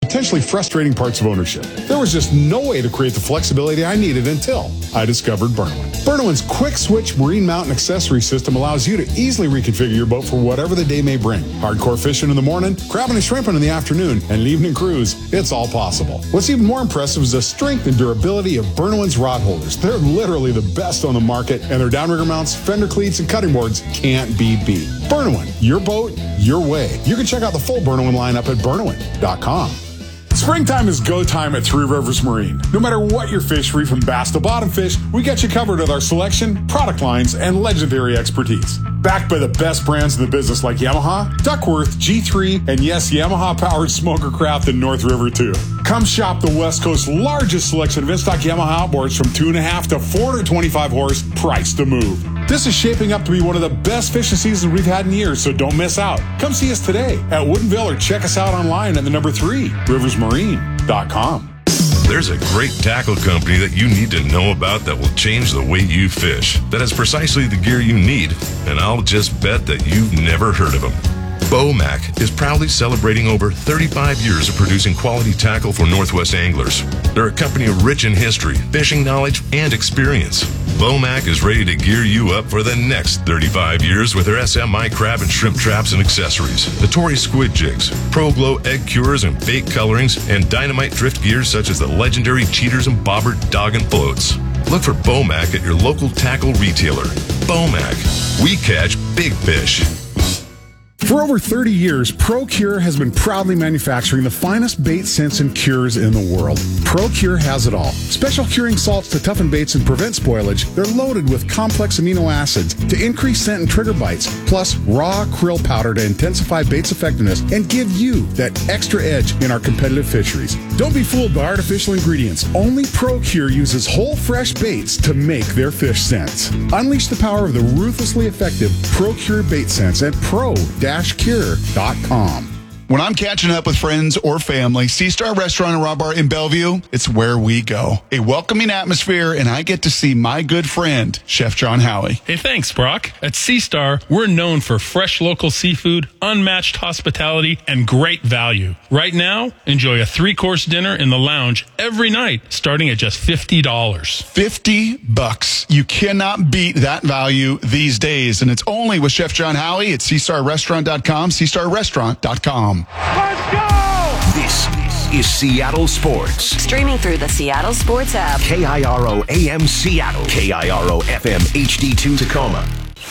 potentially frustrating parts of ownership. There was just no way to create the flexibility I needed until I discovered Burnowin. Burnowin's quick switch marine mount and accessory system allows you to easily reconfigure your boat for whatever the day may bring. Hardcore fishing in the morning, crabbing and shrimping in the afternoon, and an evening cruise, it's all possible. What's even more impressive is the strength and durability of Burnowin's rod holders. They're literally the best on the market, and their downrigger mounts, fender cleats, and cutting boards can't be beat. Burnowin, your boat, your way. You can check out the full Burnowin lineup at burnowin.com. Springtime is go time at Three Rivers Marine. No matter what your fish, from bass to bottom fish, we got you covered with our selection, product lines, and legendary expertise. Backed by the best brands in the business like Yamaha, Duckworth, G3, and yes, Yamaha-powered smoker craft in North River too. Come shop the West Coast's largest selection of in-stock Yamaha outboards from 2.5 to 425 horse, priced to move. This is shaping up to be one of the best fishing seasons we've had in years, so don't miss out. Come see us today at Woodinville or check us out online at the number 3, riversmarine.com. There's a great tackle company that you need to know about that will change the way you fish, that has precisely the gear you need, and I'll just bet that you've never heard of them. Bomac is proudly celebrating over 35 years of producing quality tackle for Northwest anglers. They're a company rich in history, fishing knowledge, and experience. Bomac is ready to gear you up for the next 35 years with their SMI crab and shrimp traps and accessories, the Tory squid jigs, Pro Glow egg cures and bait colorings, and dynamite drift gears such as the legendary cheaters and bobber dog and floats. Look for Bomac at your local tackle retailer. Bomac. We catch big fish. For over 30 years, ProCure has been proudly manufacturing the finest bait scents and cures in the world. ProCure has it all. Special curing salts to toughen baits and prevent spoilage. They're loaded with complex amino acids to increase scent and trigger bites, plus raw krill powder to intensify bait's effectiveness and give you that extra edge in our competitive fisheries. Don't be fooled by artificial ingredients. Only ProCure uses whole fresh baits to make their fish scents. Unleash the power of the ruthlessly effective ProCure bait scents at pro-cure.com. When I'm catching up with friends or family, C-Star Restaurant and Raw Bar in Bellevue, it's where we go. A welcoming atmosphere, and I get to see my good friend, Chef John Howie. Hey, thanks, Brock. At C-Star, we're known for fresh local seafood, unmatched hospitality, and great value. Right now, enjoy a 3-course dinner in the lounge every night, starting at just $50. $50. You cannot beat that value these days, and it's only with Chef John Howie at CStarRestaurant.com, CStarRestaurant.com. Let's go! This is Seattle Sports. Streaming through the Seattle Sports app. KIRO AM Seattle. KIRO FM HD2 Tacoma.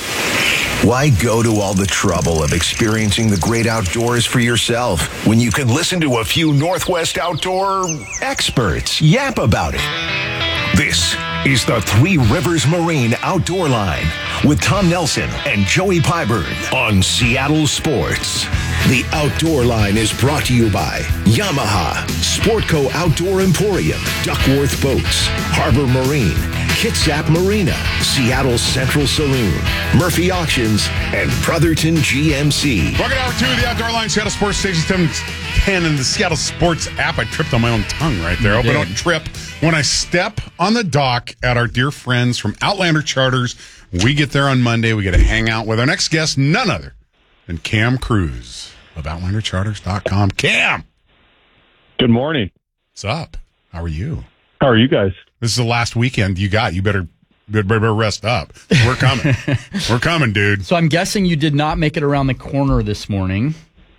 Why go to all the trouble of experiencing the great outdoors for yourself when you can listen to a few Northwest outdoor experts yap about it? This is the Three Rivers Marine Outdoor Line with Tom Nelson and Joey Pyburn on Seattle Sports. The Outdoor Line is brought to you by Yamaha, Sportco Outdoor Emporium, Duckworth Boats, Harbor Marine, Kitsap Marina, Seattle Central Saloon, Murphy Auctions, and Brotherton GMC. Welcome to hour 2 of the Outdoor Line, Seattle Sports Station 710 and the Seattle Sports app. I tripped on my own tongue right there. I hope I don't trip when I step on the dock at our dear friends from Outlander Charters. We get there on Monday. We get to hang out with our next guest, none other than Cam Cruz of OutlanderCharters.com. Cam! Good morning. What's up? How are you? How are you guys? This is the last weekend you got. You better rest up. We're coming. We're coming, dude. So I'm guessing you did not make it around the corner this morning.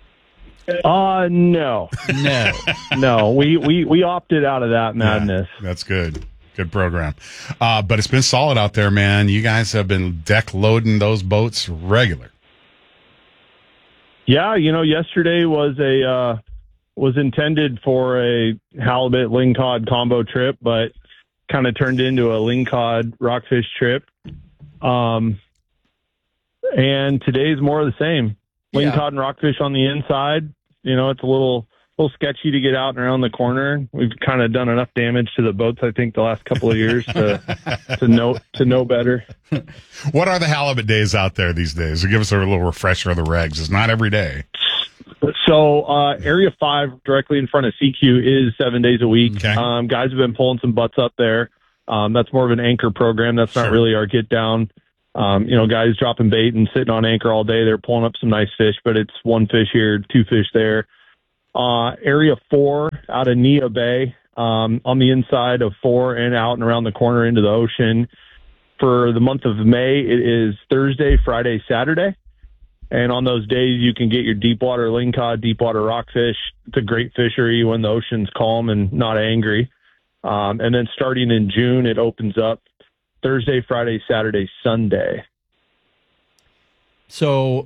No. No. We opted out of that madness. Yeah, that's good. Good program. But it's been solid out there, man. You guys have been deck loading those boats regular. Yeah, yesterday was intended for a halibut lingcod combo trip, but kind of turned into a lingcod rockfish trip. And today's more of the same. Lingcod and rockfish on the inside. It's a little sketchy to get out and around the corner. We've kind of done enough damage to the boats, I think, the last couple of years to know better. What are the halibut days out there these days? Give us a little refresher of the regs. It's not every day. So Area 5, directly in front of CQ, is 7 days a week. Okay. Guys have been pulling some butts up there. That's more of an anchor program. That's not really our get down. Guys dropping bait and sitting on anchor all day. They're pulling up some nice fish, but it's one fish here, two fish there. Area 4 out of Nia Bay, on the inside of 4 and out and around the corner into the ocean. For the month of May, it is Thursday, Friday, Saturday. And on those days, you can get your deepwater lingcod, deepwater rockfish. It's a great fishery when the ocean's calm and not angry. And then starting in June, it opens up Thursday, Friday, Saturday, Sunday. So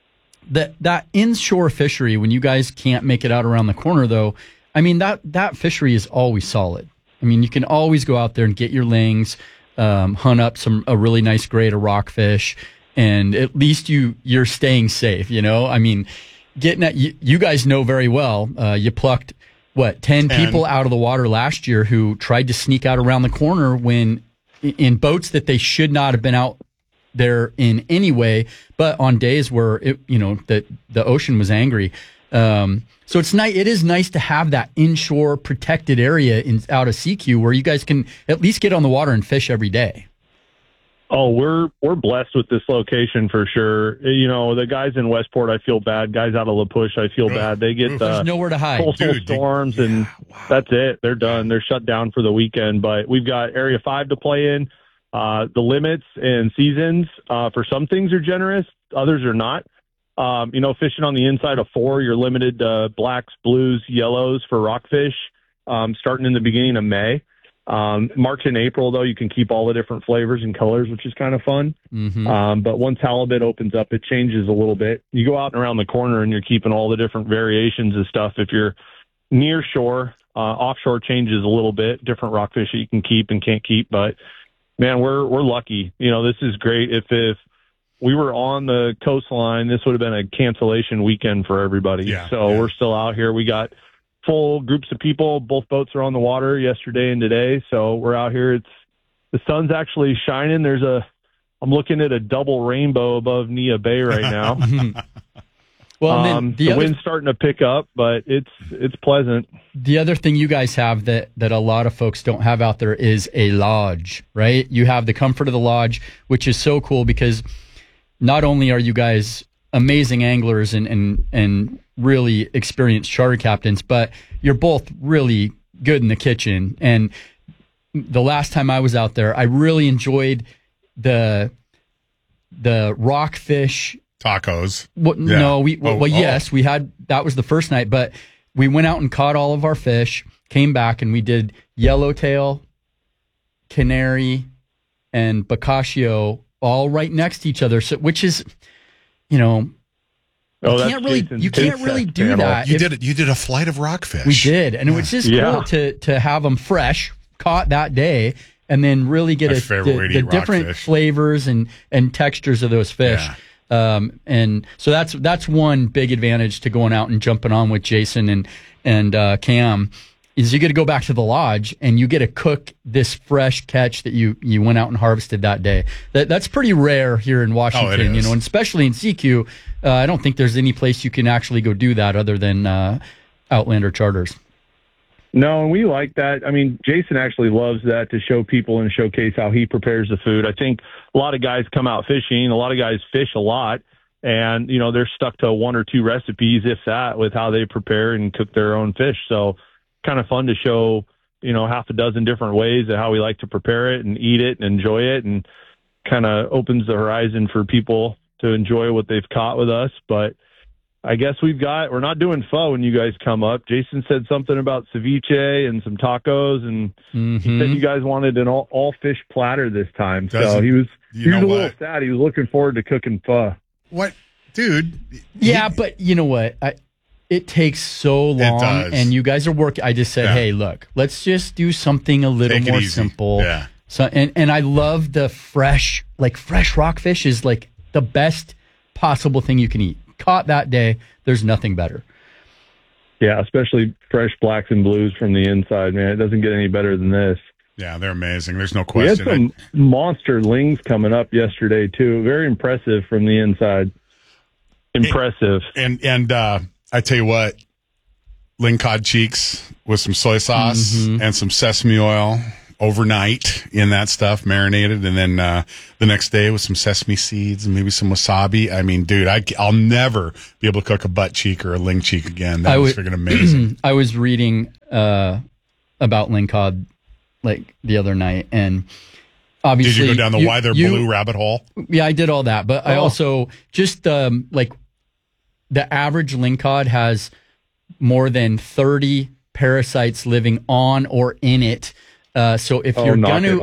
that inshore fishery, when you guys can't make it out around the corner, though, I mean, that fishery is always solid. I mean, you can always go out there and get your lings, hunt up a really nice grade of rockfish, and at least you're staying safe, you know? I mean, getting at you guys know very well, you plucked, 10 people out of the water last year who tried to sneak out around the corner when in boats that they should not have been out there in any way, but on days where the ocean was angry. So it is nice to have that inshore protected area out of CQ where you guys can at least get on the water and fish every day. Oh, we're blessed with this location for sure. You know, the guys in Westport, I feel bad. Guys out of La Push, I feel bad. They get There's nowhere to hide. Coastal storms, and that's it. They're done. They're shut down for the weekend. But we've got Area 5 to play in. The limits and seasons for some things are generous, others are not. Fishing on the inside of 4, you're limited to blacks, blues, yellows for rockfish, starting in the beginning of May. March and April, though, you can keep all the different flavors and colors, which is kind of fun. Mm-hmm. But once halibut opens up, it changes a little bit. You go out and around the corner and you're keeping all the different variations of stuff. If you're near shore, offshore changes a little bit, different rockfish that you can keep and can't keep. But, man, we're lucky. You know, this is great. If we were on the coastline, this would have been a cancellation weekend for everybody. We're still out here. We got full groups of people. Both boats are on the water yesterday and today. So we're out here. The sun's actually shining. I'm looking at a double rainbow above Nia Bay right now. Well, and then the wind's starting to pick up, but it's pleasant. The other thing you guys have that a lot of folks don't have out there is a lodge, right? You have the comfort of the lodge, which is so cool because not only are you guys amazing anglers and really experienced charter captains, but you're both really good in the kitchen. And the last time I was out there, I really enjoyed the rockfish tacos. No, yes, we had, that was the first night, but we went out and caught all of our fish, came back and we did yellowtail, canary, and bocaccio all right next to each other. So, which is, you can't really do that. You did a flight of rockfish. We did, and it was just cool to have them fresh, caught that day, and then really get the different flavors and textures of those fish. Yeah. And so that's one big advantage to going out and jumping on with Jason and Cam is you get to go back to the lodge and you get to cook this fresh catch that you went out and harvested that day. That's pretty rare here in Washington, and especially in CQ. I don't think there's any place you can actually go do that other than Outlander Charters. No, and we like that. I mean, Jason actually loves that, to show people and showcase how he prepares the food. I think a lot of guys come out fishing. A lot of guys fish a lot, and, they're stuck to 1 or 2 recipes, if that, with how they prepare and cook their own fish. So kind of fun to show, half a dozen different ways of how we like to prepare it and eat it and enjoy it, and kind of opens the horizon for people to enjoy what they've caught with us. But I guess we're not doing pho when you guys come up. Jason said something about ceviche and some tacos, and he said you guys wanted an all fish platter this time. So he was a little sad. He was looking forward to cooking pho. What, dude? Yeah, but you know what? It takes so long, and you guys are working. I just said, hey, look, let's just do something a little more simple. Yeah. So, and I love the fresh rockfish is like the best possible thing you can eat. Caught that day, there's nothing better. Yeah, especially fresh blacks and blues from the inside, man. It doesn't get any better than this. Yeah, they're amazing. There's no question. We had some monster lings coming up yesterday, too. Very impressive from the inside. Impressive. And I tell you what, lingcod cheeks with some soy sauce and some sesame oil overnight in that stuff, marinated, and then the next day with some sesame seeds and maybe some wasabi. I mean, dude, I'll never be able to cook a butt cheek or a ling cheek again. That was freaking amazing. I was reading about lingcod like the other night, and obviously, did you go down the why they're blue rabbit hole? Yeah, I did all that, but I also just like the average lingcod has more than 30 parasites living on or in it. So if you're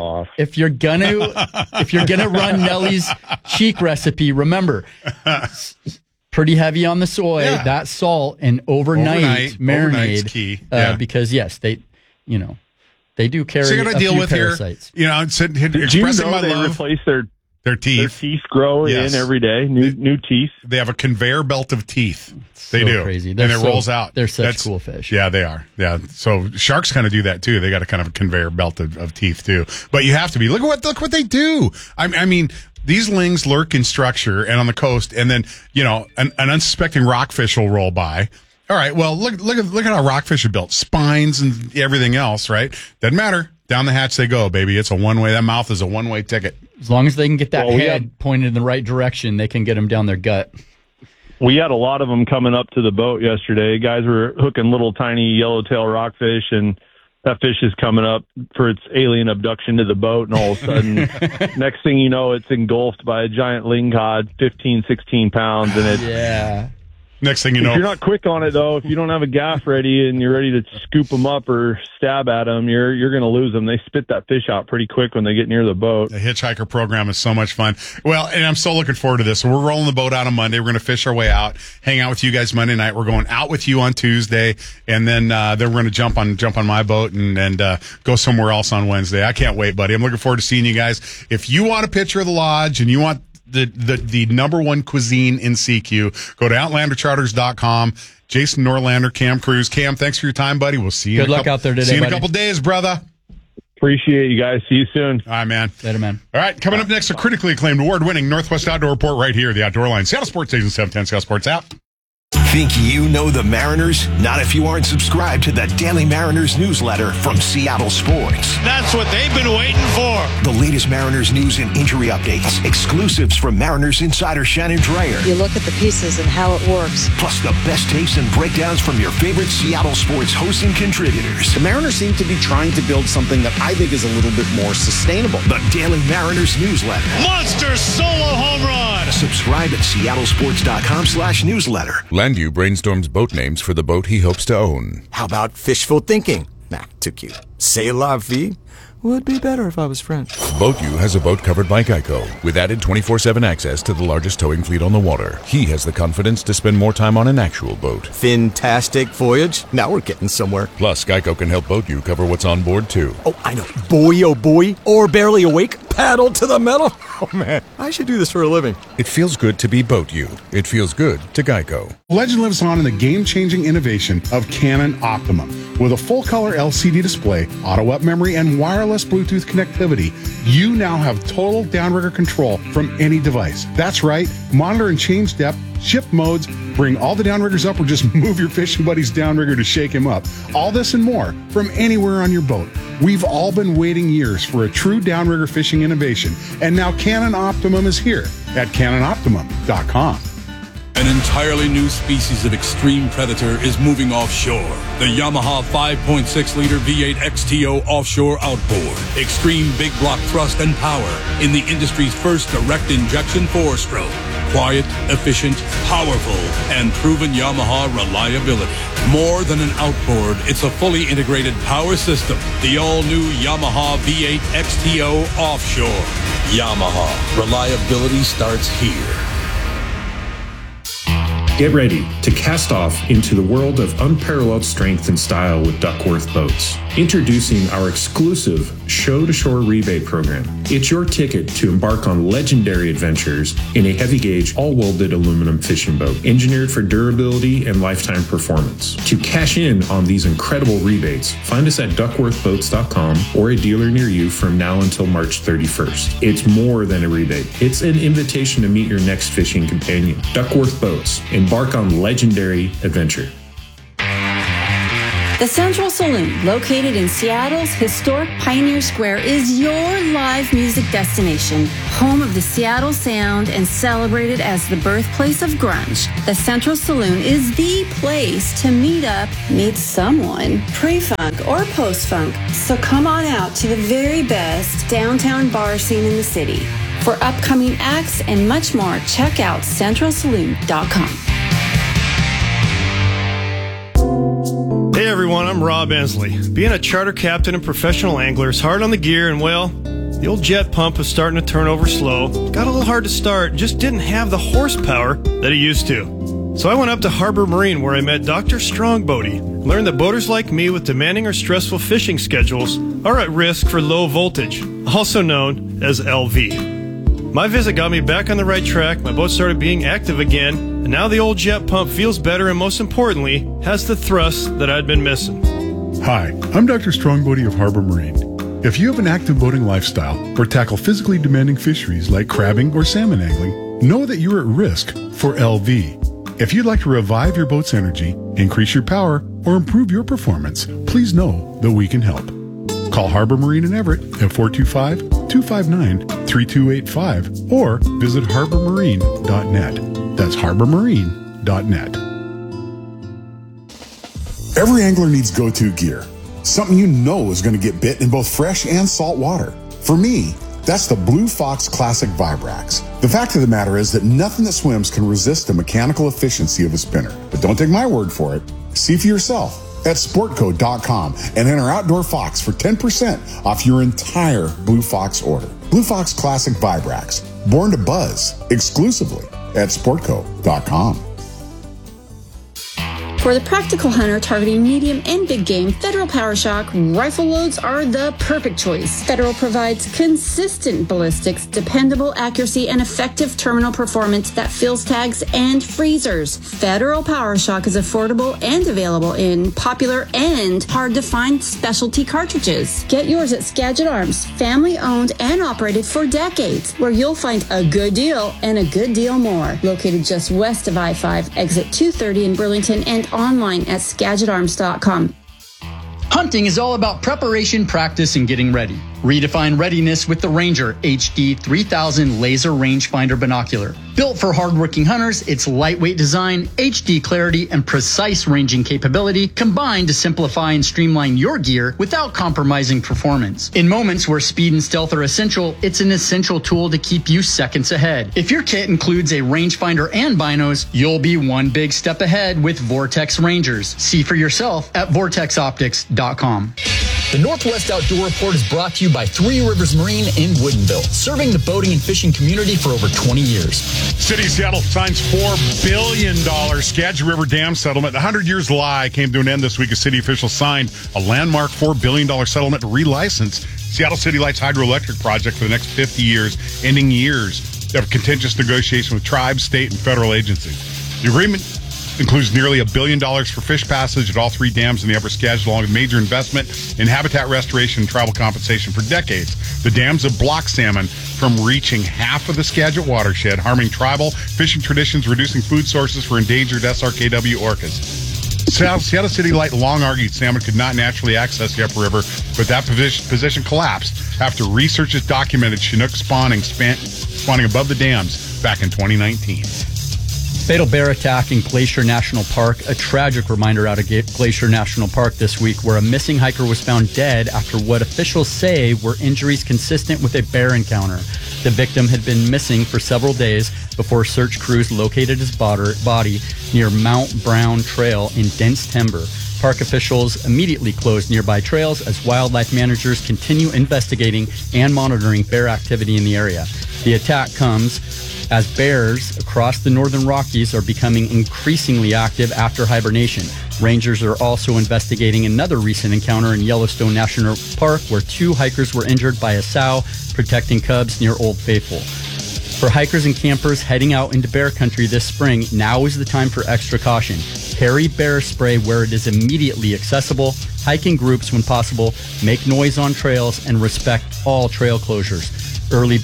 gonna run Nellie's cheek recipe, remember, pretty heavy on the soy, that salt, and overnight marinade, key. Because yes, they do carry. So you got to deal with parasites. Expressing my love. Replace their teeth. Their teeth grow in every day. New teeth. They have a conveyor belt of teeth. They do. Crazy. And it rolls out. They're such cool fish. Yeah, they are. Yeah. So sharks kind of do that too. They got a kind of a conveyor belt of teeth too. But you have to be. Look what they do. I mean, these lings lurk in structure and on the coast, and then an unsuspecting rockfish will roll by. All right. Well, look at how rockfish are built. Spines and everything else. Right. Doesn't matter. Down the hatch they go, baby. It's a one-way. That mouth is a one-way ticket. As long as they can get that head pointed in the right direction, they can get them down their gut. We had a lot of them coming up to the boat yesterday. Guys were hooking little tiny yellowtail rockfish, and that fish is coming up for its alien abduction to the boat, and all of a sudden, next thing you know, it's engulfed by a giant lingcod, 15, 16 pounds, and it's Next thing you know, if you're not quick on it, though, if you don't have a gaff ready and you're ready to scoop them up or stab at them, you're going to lose them. They spit that fish out pretty quick when they get near the boat. The hitchhiker program is so much fun. Well, and I'm so looking forward to this. So we're rolling the boat out on Monday. We're going to fish our way out, hang out with you guys Monday night. We're going out with you on Tuesday, and then we're going to jump on my boat and go somewhere else on Wednesday. I can't wait, buddy. I'm looking forward to seeing you guys. If you want a picture of the lodge and you want the number one cuisine in CQ, go to OutlanderCharters.com. Jason Norlander, Cam Cruz. Cam, thanks for your time, buddy. We'll see you. Good luck out there today. See you in a couple days, brother. Appreciate you guys. See you soon. All right, man. Later, man. All right, coming up next, a critically acclaimed, award-winning Northwest Outdoor Report right here, the Outdoor Line. Seattle Sports Station 710, Seattle Sports app. Think you know the Mariners? Not if you aren't subscribed to the Daily Mariners newsletter from Seattle Sports. That's what they've been waiting for. The latest Mariners news and injury updates. Exclusives from Mariners insider Shannon Dreyer. You look at the pieces and how it works. Plus the best takes and breakdowns from your favorite Seattle sports hosts and contributors. The Mariners seem to be trying to build something that I think is a little bit more sustainable. The Daily Mariners newsletter. Monster solo home run. Subscribe at seattlesports.com/newsletter. Landview brainstorms boat names for the boat he hopes to own. How about fishful thinking? Nah, too cute. C'est la vie? Would be better if I was French. BoatU has a boat covered by Geico with added 24/7 access to the largest towing fleet on the water. He has the confidence to spend more time on an actual boat. Fantastic voyage. Now we're getting somewhere. Plus, Geico can help BoatU cover what's on board, too. Oh, I know. Boy, oh boy. Or barely awake. Paddle to the metal. Oh, man. I should do this for a living. It feels good to be BoatU. It feels good to Geico. Legend lives on in the game-changing innovation of Canon Optimum. With a full-color LCD display, auto-up memory, and wireless Bluetooth connectivity, you now have total downrigger control from any device. That's right. Monitor and change depth, shift modes, bring all the downriggers up, or just move your fishing buddy's downrigger to shake him up. All this and more from anywhere on your boat. We've all been waiting years for a true downrigger fishing innovation, and now Canon Optimum is here at CanonOptimum.com. An entirely new species of extreme predator is moving offshore. The Yamaha 5.6-liter V8 XTO offshore outboard. Extreme big block thrust and power in the industry's first direct injection 4-stroke. Quiet, efficient, powerful, and proven Yamaha reliability. More than an outboard, it's a fully integrated power system. The all-new Yamaha V8 XTO offshore. Yamaha. Reliability starts here. Get ready to cast off into the world of unparalleled strength and style with Duckworth Boats. Introducing our exclusive Show-to-Shore rebate program. It's your ticket to embark on legendary adventures in a heavy-gauge, all-welded aluminum fishing boat, engineered for durability and lifetime performance. To cash in on these incredible rebates, find us at duckworthboats.com or a dealer near you from now until March 31st. It's more than a rebate. It's an invitation to meet your next fishing companion. Duckworth Boats. Embark on legendary adventure. The Central Saloon, located in Seattle's historic Pioneer Square, is your live music destination, home of the Seattle sound and celebrated as the birthplace of grunge. The Central Saloon is the place to meet up, meet someone, pre-funk or post-funk. So come on out to the very best downtown bar scene in the city. For upcoming acts and much more, check out centralsaloon.com. Hey everyone, I'm Rob Ensley. Being a charter captain and professional angler is hard on the gear, and well, the old jet pump was starting to turn over slow. Got a little hard to start, just didn't have the horsepower that it used to. So I went up to Harbor Marine where I met Dr. Strongbody. Learned that boaters like me with demanding or stressful fishing schedules are at risk for low voltage, also known as LV. My visit got me back on the right track, my boat started being active again, and now the old jet pump feels better and most importantly, has the thrust that I'd been missing. Hi, I'm Dr. Strongbody of Harbor Marine. If you have an active boating lifestyle or tackle physically demanding fisheries like crabbing or salmon angling, know that you're at risk for LV. If you'd like to revive your boat's energy, increase your power, or improve your performance, please know that we can help. Call Harbor Marine in Everett at 425-259-3285 or visit harbormarine.net. That's harbormarine.net. Every angler needs go-to gear. Something you know is going to get bit in both fresh and salt water. For me, that's the Blue Fox Classic Vibrax. The fact of the matter is that nothing that swims can resist the mechanical efficiency of a spinner. But don't take my word for it. See for yourself at sportco.com and enter Outdoor Fox for 10% off your entire Blue Fox order. Blue Fox Classic Vibrax, born to buzz exclusively at sportco.com. For the practical hunter targeting medium and big game, Federal PowerShock rifle loads are the perfect choice. Federal provides consistent ballistics, dependable accuracy, and effective terminal performance that fills tags and freezers. Federal PowerShock is affordable and available in popular and hard-to-find specialty cartridges. Get yours at Skagit Arms, family-owned and operated for decades, where you'll find a good deal and a good deal more. Located just west of I-5, exit 230 in Burlington, and online at SkagitArms.com. Hunting is all about preparation, practice, and getting ready. Redefine readiness with the Ranger HD 3000 Laser Rangefinder Binocular. Built for hardworking hunters, its lightweight design, HD clarity, and precise ranging capability combine to simplify and streamline your gear without compromising performance. In moments where speed and stealth are essential, it's an essential tool to keep you seconds ahead. If your kit includes a rangefinder and binos, you'll be one big step ahead with Vortex Rangers. See for yourself at vortexoptics.com. The Northwest Outdoor Report is brought to you by Three Rivers Marine in Woodinville, serving the boating and fishing community for over 20 years. City of Seattle signs $4 billion Skagit River Dam settlement. The 100 years lie came to an end this week as city officials signed a landmark $4 billion settlement to relicense Seattle City Lights hydroelectric project for the next 50 years, ending years of contentious negotiation with tribes, state, and federal agencies. The agreement includes nearly $1 billion for fish passage at all three dams in the Upper Skagit, along with major investment in habitat restoration and tribal compensation. For decades, the dams have blocked salmon from reaching half of the Skagit watershed, harming tribal fishing traditions, reducing food sources for endangered SRKW orcas. Seattle City Light long argued salmon could not naturally access the upper river, but that position collapsed after researchers documented Chinook spawning above the dams back in 2019. Fatal bear attack in Glacier National Park. A tragic reminder out of Glacier National Park this week, where a missing hiker was found dead after what officials say were injuries consistent with a bear encounter. The victim had been missing for several days before search crews located his body near Mount Brown Trail in dense timber. Park officials immediately closed nearby trails as wildlife managers continue investigating and monitoring bear activity in the area. The attack comes as bears across the northern Rockies are becoming increasingly active after hibernation. Rangers are also investigating another recent encounter in Yellowstone National Park, where 2 hikers were injured by a sow protecting cubs near Old Faithful. For hikers and campers heading out into bear country this spring, now is the time for extra caution. Carry bear spray where it is immediately accessible, hike in groups when possible, make noise on trails, and respect all trail closures. Early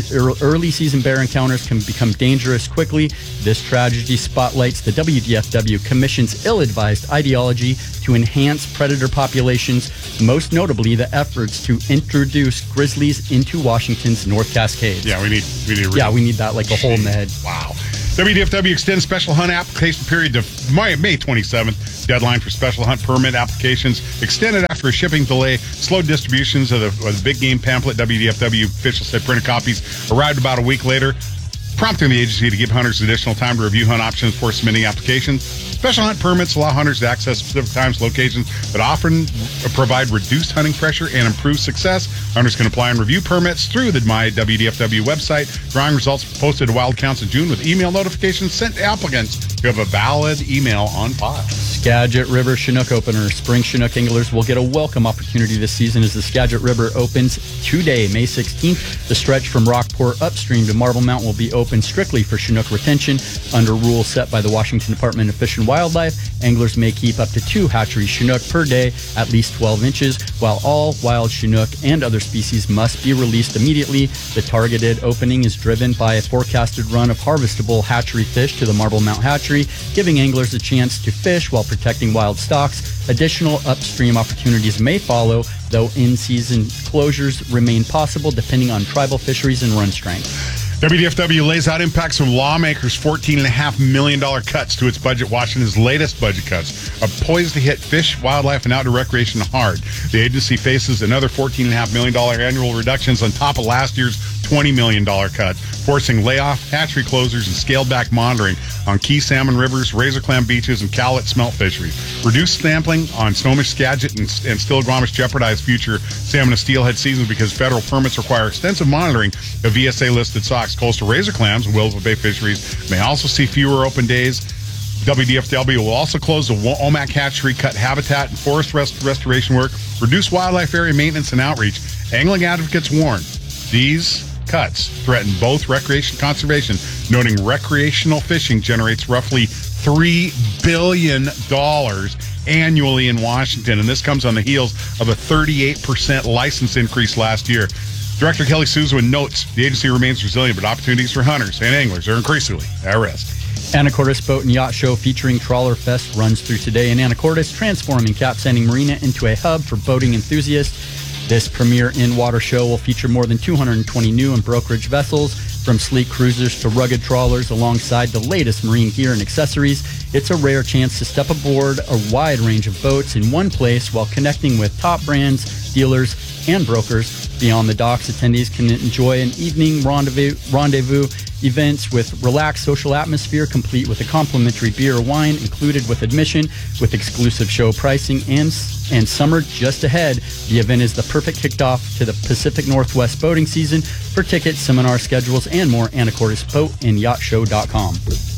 season bear encounters can become dangerous quickly. This tragedy spotlights the WDFW Commission's ill-advised ideology to enhance predator populations, most notably the efforts to introduce grizzlies into Washington's North Cascades. Yeah, we need that like a hole in the head. Wow. WDFW extends special hunt application period to May 27th. Deadline for special hunt permit applications extended after a shipping delay. Slowed distributions of the big game pamphlet. WDFW officials said printed copies arrived about a week later, prompting the agency to give hunters additional time to review hunt options before submitting applications. Special hunt permits allow hunters to access specific times, locations that often provide reduced hunting pressure and improved success. Hunters can apply and review permits through the My WDFW website. Drawing results posted to Wild Counts in June with email notifications sent to applicants who have a valid email on file. Skagit River Chinook opener. Spring Chinook anglers will get a welcome opportunity this season as the Skagit River opens today, May 16th. The stretch from Rockport upstream to Marble Mount will be open strictly for Chinook retention. Under rules set by the Washington Department of Fish and Wildlife, anglers may keep up to 2 hatchery Chinook per day, at least 12 inches, while all wild Chinook and other species must be released immediately. The targeted opening is driven by a forecasted run of harvestable hatchery fish to the Marble Mount Hatchery, giving anglers a chance to fish while protecting wild stocks. Additional upstream opportunities may follow, though in-season closures remain possible depending on tribal fisheries and run strength. WDFW lays out impacts from lawmakers' $14.5 million cuts to its budget. Washington's latest budget cuts are poised to hit fish, wildlife, and outdoor recreation hard. The agency faces another $14.5 million annual reductions on top of last year's $20 million cut, forcing layoff, hatchery closures, and scaled-back monitoring on key salmon rivers, razor clam beaches, and Cowlitz smelt fisheries. Reduced sampling on Snohomish, Skagit, and Still-Gromish jeopardize future salmon and steelhead seasons because federal permits require extensive monitoring of VSA-listed stocks. Coastal razor clams and Willowville Bay fisheries may also see fewer open days. WDFW will also close the Omak hatchery, cut habitat and forest restoration work, reduce wildlife area maintenance and outreach. Angling advocates warn these cuts threaten both recreation and conservation, noting recreational fishing generates roughly $3 billion annually in Washington, and this comes on the heels of a 38% license increase last year. Director Kelly Suzwin notes the agency remains resilient, but opportunities for hunters and anglers are increasingly at risk. Anacortes Boat and Yacht Show featuring Trawler Fest runs through today in Anacortes, transforming Cap Sanding Marina into a hub for boating enthusiasts. This premier in-water show will feature more than 220 new and brokerage vessels, from sleek cruisers to rugged trawlers, alongside the latest marine gear and accessories. It's a rare chance to step aboard a wide range of boats in one place while connecting with top brands, dealers, and brokers. Beyond the docks, attendees can enjoy an evening rendezvous events with relaxed social atmosphere, complete with a complimentary beer or wine included with admission, with exclusive show pricing and summer just ahead. The event is the perfect kickoff to the Pacific Northwest boating season. For tickets, seminar schedules, and more, AnacortesBoatandYachtShow.com.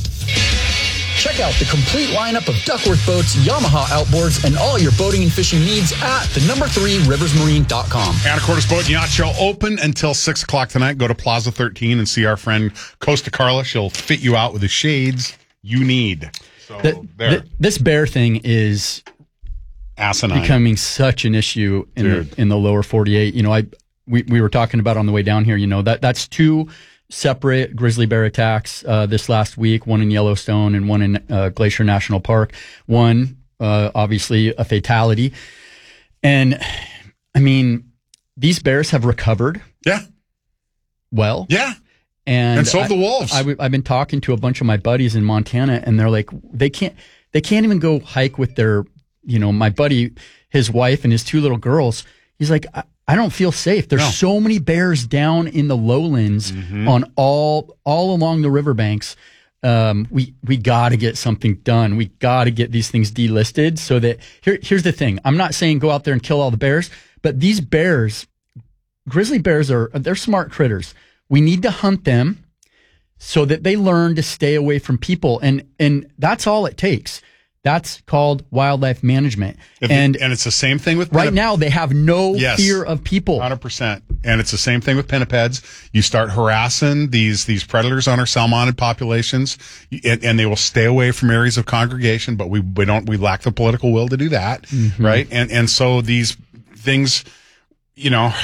Check out the complete lineup of Duckworth Boats, Yamaha outboards, and all your boating and fishing needs at the #3RiversMarine.com. Anacortes Boat and Yacht Show open until 6 o'clock tonight. Go to Plaza 13 and see our friend Costa Carla. She'll fit you out with the shades you need. So this bear thing is asinine, becoming such an issue in the lower 48. You know, we were talking about on the way down here. You know, that's two separate grizzly bear attacks this last week, one in Yellowstone and one in Glacier National Park. One, obviously, a fatality. And, I mean, these bears have recovered. Yeah. Well. Yeah. And so have the wolves. I've been talking to a bunch of my buddies in Montana, and they're like, they can't even go hike with their, you know, my buddy, his wife and his 2 little girls. He's like, I don't feel safe. There's so many bears down in the lowlands on all along the riverbanks. We got to get something done. We got to get these things delisted so that here's the thing. I'm not saying go out there and kill all the bears, but these bears, grizzly bears they're smart critters. We need to hunt them so that they learn to stay away from people. And that's all it takes. That's called wildlife management. And it's the same thing with right now they have no fear of people. 100%. And it's the same thing with pinnipeds. You start harassing these predators on our salmonid populations, and they will stay away from areas of congregation, but we lack the political will to do that. Right? And so these things, you know,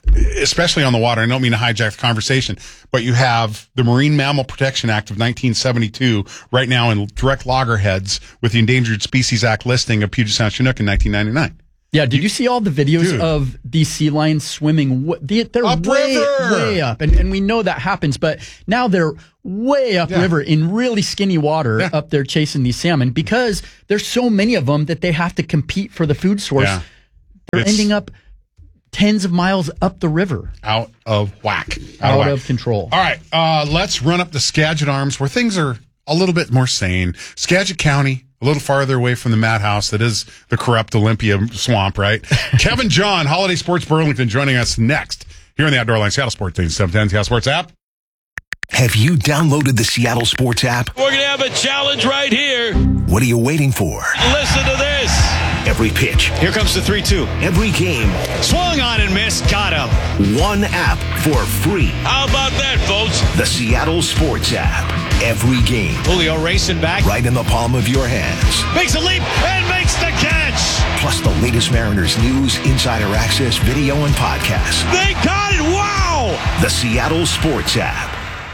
especially on the water. I don't mean to hijack the conversation, but you have the Marine Mammal Protection Act of 1972 right now in direct loggerheads with the Endangered Species Act listing of Puget Sound Chinook in 1999. Yeah, did you see all the videos of these sea lions swimming? They're way up, and we know that happens, but now they're way upriver in really skinny water up there chasing these salmon because there's so many of them that they have to compete for the food source. Yeah. They're ending up tens of miles up the river. Out of whack. Out of control. All right, let's run up to Skagit Arms where things are a little bit more sane. Skagit County, a little farther away from the madhouse that is the corrupt Olympia swamp, right? Kevin John, Holiday Sports Burlington, joining us next here on the Outdoor Line Seattle Sports Team 710 Seattle Sports app. Have you downloaded the Seattle Sports app? We're going to have a challenge right here. What are you waiting for? Listen to this. Every pitch. Here comes the 3-2. Every game. Swung on and missed. Got him. One app for free. How about that, folks? The Seattle Sports app. Every game. Julio racing back. Right in the palm of your hands. Makes a leap and makes the catch. Plus the latest Mariners news, insider access, video, and podcasts. They got it. Wow. The Seattle Sports app.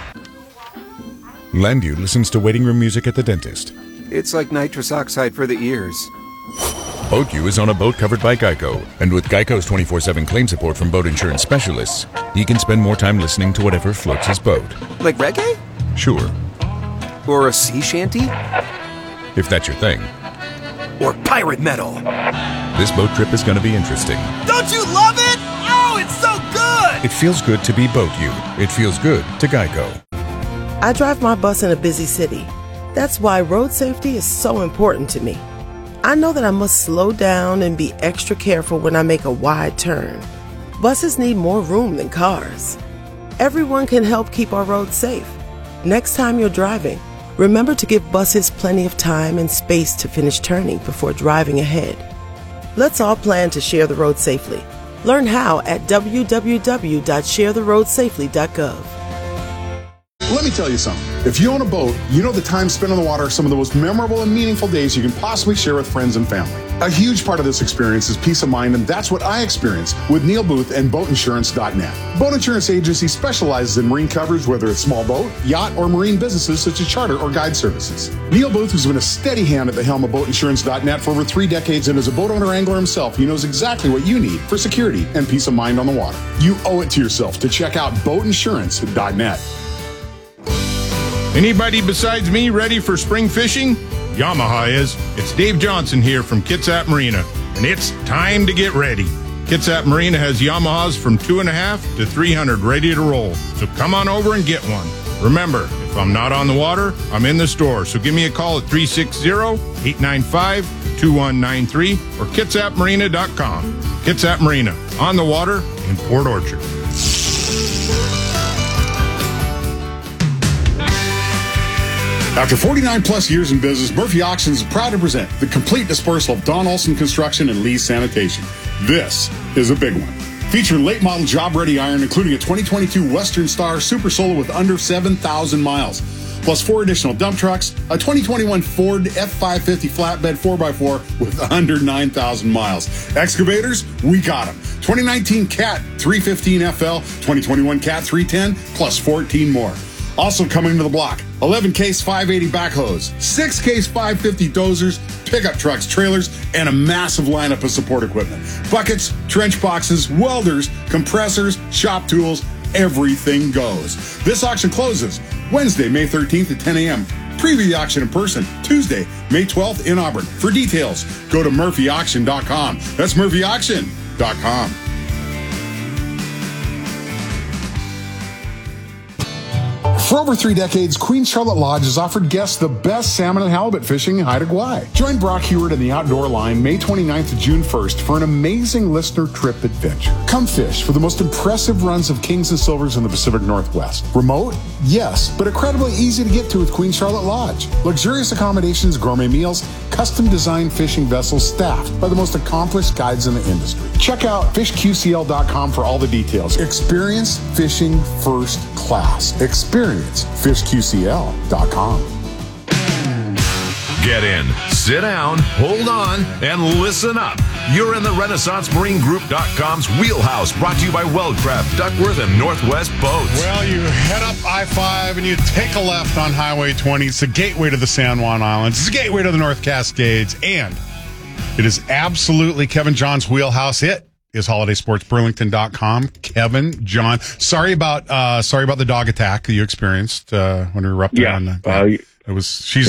Landview listens to waiting room music at the dentist. It's like nitrous oxide for the ears. BoatU is on a boat covered by Geico, and with Geico's 24/7 claim support from boat insurance specialists, he can spend more time listening to whatever floats his boat. Like reggae? Sure. Or a sea shanty? If that's your thing. Or pirate metal. This boat trip is going to be interesting. Don't you love it? Oh, it's so good! It feels good to be BoatU. It feels good to Geico. I drive my bus in a busy city. That's why road safety is so important to me. I know that I must slow down and be extra careful when I make a wide turn. Buses need more room than cars. Everyone can help keep our roads safe. Next time you're driving, remember to give buses plenty of time and space to finish turning before driving ahead. Let's all plan to share the road safely. Learn how at www.sharetheroadsafely.gov. Let me tell you something. If you own a boat, you know the time spent on the water are some of the most memorable and meaningful days you can possibly share with friends and family. A huge part of this experience is peace of mind, and that's what I experienced with Neil Booth and BoatInsurance.net. Boat Insurance Agency specializes in marine coverage, whether it's small boat, yacht, or marine businesses such as charter or guide services. Neil Booth has been a steady hand at the helm of BoatInsurance.net for over 3 decades, and as a boat owner angler himself, he knows exactly what you need for security and peace of mind on the water. You owe it to yourself to check out BoatInsurance.net. Anybody besides me ready for spring fishing? Yamaha is. It's Dave Johnson here from Kitsap Marina, and it's time to get ready. Kitsap Marina has Yamahas from 2.5 to 300 ready to roll, so come on over and get one. Remember, if I'm not on the water, I'm in the store, so give me a call at 360-895-2193 or kitsapmarina.com. Kitsap Marina, on the water in Port Orchard. After 49 plus years in business, Murphy Auctions is proud to present the complete dispersal of Don Olson Construction and Lee's Sanitation. This is a big one. Featuring late model job ready iron, including a 2022 Western Star Super Solo with under 7,000 miles, plus 4 additional dump trucks, a 2021 Ford F550 flatbed 4x4 with under 9,000 miles. Excavators, we got them. 2019 Cat 315 FL, 2021 Cat 310, plus 14 more. Also coming to the block, 11 Case 580 backhoes, 6 Case 550 dozers, pickup trucks, trailers, and a massive lineup of support equipment. Buckets, trench boxes, welders, compressors, shop tools, everything goes. This auction closes Wednesday, May 13th at 10 a.m. Preview the auction in person Tuesday, May 12th in Auburn. For details, go to murphyauction.com. That's murphyauction.com. For over 3 decades, Queen Charlotte Lodge has offered guests the best salmon and halibut fishing in Haida Gwaii. Join Brock Heward and the Outdoor Line May 29th to June 1st for an amazing listener trip adventure. Come fish for the most impressive runs of kings and silvers in the Pacific Northwest. Remote? Yes, but incredibly easy to get to with Queen Charlotte Lodge. Luxurious accommodations, gourmet meals, custom designed fishing vessels staffed by the most accomplished guides in the industry. Check out fishqcl.com for all the details. Experience fishing first class. Experience fishqcl.com. Get in, sit down, hold on, and listen up. You're in the RenaissanceMarineGroup.com's wheelhouse, brought to you by Weldcraft, Duckworth, and Northwest Boats. Well, you head up I-5 and you take a left on Highway 20. It's the gateway to the San Juan Islands. It's the gateway to the North Cascades. And it is absolutely Kevin John's wheelhouse. It is HolidaySportsBurlington.com. Kevin John. Sorry about the dog attack that you experienced when we were up there. She's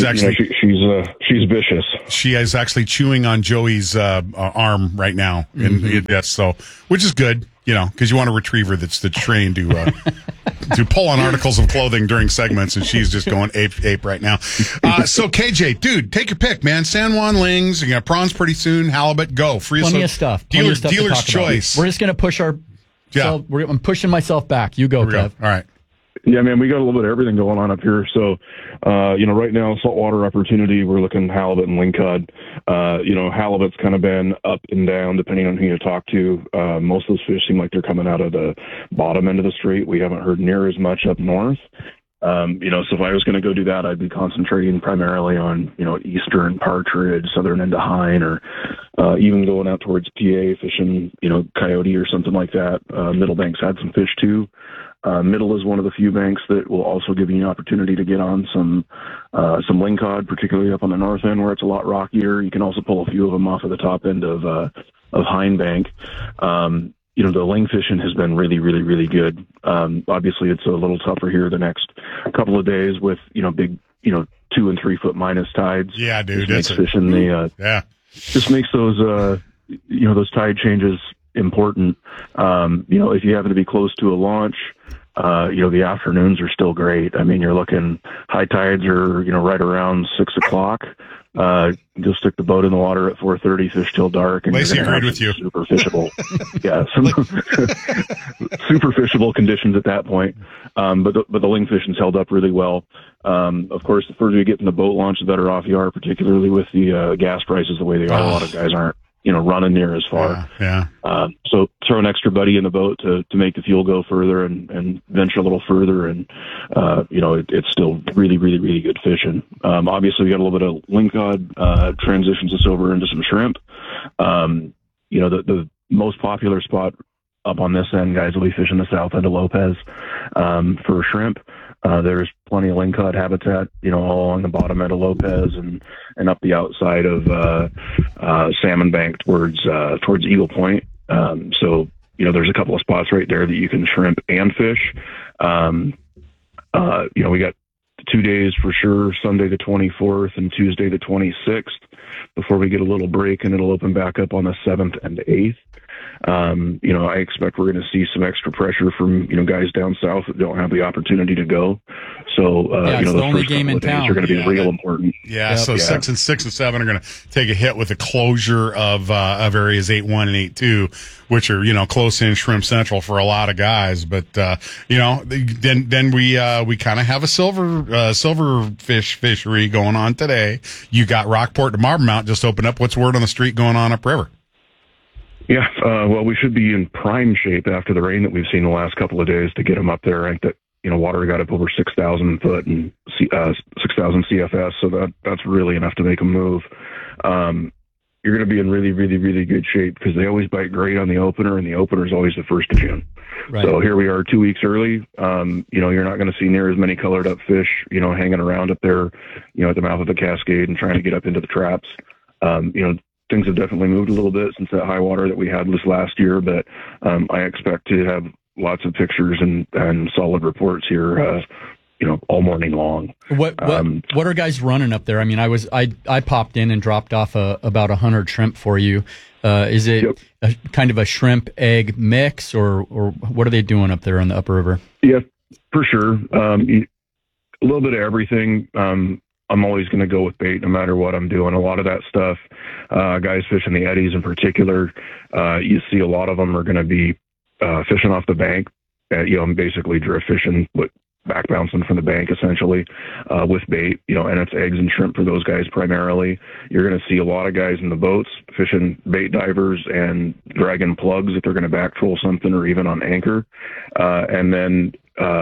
vicious. She is actually chewing on Joey's arm right now, and which is good, because you want a retriever that's trained to pull on articles of clothing during segments, and she's just going ape right now. So KJ, dude, take your pick, man. San Juan lings, you got prawns pretty soon, halibut, go. Plenty of stuff. Dealer's to talk choice. About. We're just going to push I'm pushing myself back. You go, Kev. All right. Yeah, man, we got a little bit of everything going on up here. So, right now, saltwater opportunity, we're looking halibut and lingcod. Halibut's kind of been up and down depending on who you talk to. Most of those fish seem like they're coming out of the bottom end of the strait. We haven't heard near as much up north. So if I was going to go do that, I'd be concentrating primarily on, eastern partridge, southern into Hine, or even going out towards PA, fishing, coyote or something like that. Middle Bank's had some fish too. Middle is one of the few banks that will also give you an opportunity to get on some lingcod, particularly up on the north end where it's a lot rockier. You can also pull a few of them off of the top end of Hine Bank. The ling fishing has been really, really, really good. Obviously, it's a little tougher here the next couple of days with big 2 and 3 foot minus tides. Yeah, dude, just makes fishing just makes those those tide changes important. If you happen to be close to a launch, the afternoons are still great. I mean, you're looking, high tides are, right around 6 o'clock. You'll stick the boat in the water at 4:30, fish till dark. And Lacey agreed with you. Super fishable. Super fishable conditions at that point. But the ling fishing's held up really well. Of course, the further you get in the boat launch, the better off you are, particularly with the gas prices the way they are. A lot of guys aren't, running near as far. Yeah. So throw an extra buddy in the boat to make the fuel go further and venture a little further. And, it's still really, really, really good fishing. Obviously we got a little bit of lingcod, transitions us over into some shrimp. The most popular spot up on this end, guys, will be fishing the south end of Lopez, for shrimp. There's plenty of lingcod habitat, all along the bottom end of Lopez and up the outside of Salmon Bank towards Eagle Point. So there's a couple of spots right there that you can shrimp and fish. We got 2 days for sure, Sunday the 24th and Tuesday the 26th, before we get a little break, and it'll open back up on the 7th and 8th. I expect we're going to see some extra pressure from, guys down south that don't have the opportunity to go. So, it's the those only first game in couple of days town. are going to be real important. Yeah. So 6 and 7 are going to take a hit with the closure of areas 8-1 and 8-2, which are, close in Shrimp Central for a lot of guys. But, then we kind of have a silverfish fishery going on today. You got Rockport to Marblemount just opened up. What's word on the street going on upriver? Yeah, we should be in prime shape after the rain that we've seen the last couple of days to get them up there. I think that, water got up over 6,000 foot and 6,000 CFS, so that's really enough to make them move. You're going to be in really, really, really good shape because they always bite great on the opener, and the opener is always the 1st of June. Right. So here we are 2 weeks early. You're not going to see near as many colored up fish, hanging around up there, at the mouth of the Cascade and trying to get up into the traps. Things have definitely moved a little bit since that high water that we had this last year, but I expect to have lots of pictures and solid reports here, all morning long. What are guys running up there? I mean, I popped in and dropped off about 100 shrimp for you. Is it kind of a shrimp egg mix, or what are they doing up there on the upriver? Yeah, for sure. A little bit of everything. I'm always going to go with bait no matter what I'm doing. A lot of that stuff, guys fishing the eddies in particular, you see a lot of them are going to be fishing off the bank, basically drift fishing, back bouncing from the bank essentially, with bait, and it's eggs and shrimp for those guys primarily. You're going to see a lot of guys in the boats fishing bait divers and dragging plugs if they're going to back troll something or even on anchor. And then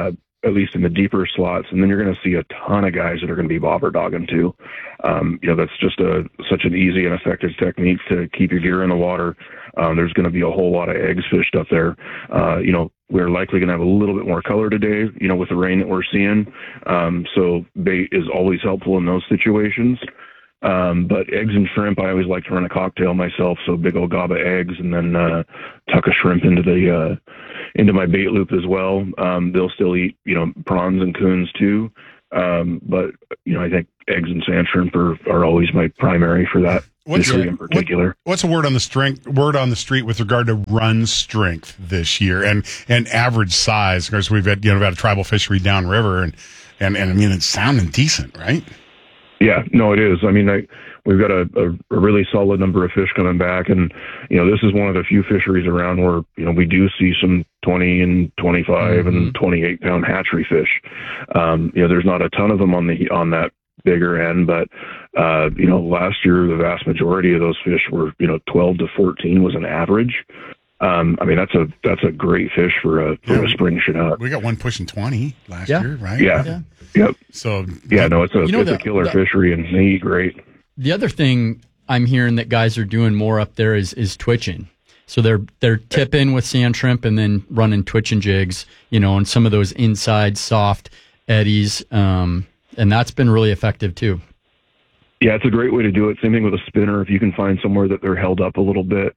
at least in the deeper slots. And then you're going to see a ton of guys that are going to be bobber dogging too. That's just such an easy and effective technique to keep your gear in the water. There's going to be a whole lot of eggs fished up there. We're likely going to have a little bit more color today, with the rain that we're seeing. So bait is always helpful in those situations. But eggs and shrimp, I always like to run a cocktail myself. So big old gob of eggs, and then tuck a shrimp into my bait loop as well. They'll still eat, prawns and coons too. But I think eggs and sand shrimp are always my primary for that. In particular. What's a word on the street with regard to run strength this year and average size? Because we've had a tribal fishery downriver, and I mean, it's sounding decent, right? Yeah, no, it is. I mean, we've got a really solid number of fish coming back, and this is one of the few fisheries around where we do see some 20 and 25 and 28 pound hatchery fish. There's not a ton of them on that bigger end, but last year the vast majority of those fish were 12 to 14 was an average. I mean, that's a great fish for a spring Chinook. We got one pushing 20 last year, right? Yeah. Yep. So it's a killer fishery, and they eat great. The other thing I'm hearing that guys are doing more up there is twitching. So they're tipping with sand shrimp and then running twitching jigs, and some of those inside soft eddies, and that's been really effective too. Yeah, it's a great way to do it. Same thing with a spinner. If you can find somewhere that they're held up a little bit,